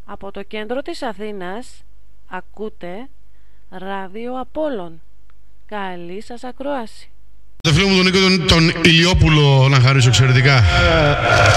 Από το κέντρο της Αθήνας ακούτε Ράδιο Απόλλων. Καλή σας ακρόαση. Το φίλο μου τον Νίκο τον Ηλιόπουλο να χαρίσω εξαιρετικά.